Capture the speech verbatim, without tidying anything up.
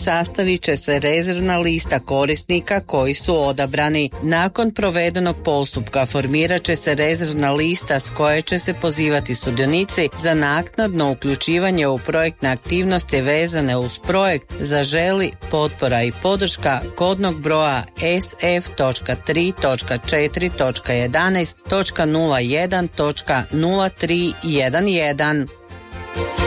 sastavit će se rezervna lista korisnika koji su odabrani. Nakon provedenog postupka formirat će se rezervna lista s koje će se pozivati sudionici za naknadno uključivanje u projektne aktivnosti vezane uz projekt Zaželi, potpora i podrška kodnog broja S F tri četiri jedanaest nula jedan nula tri jedan jedan.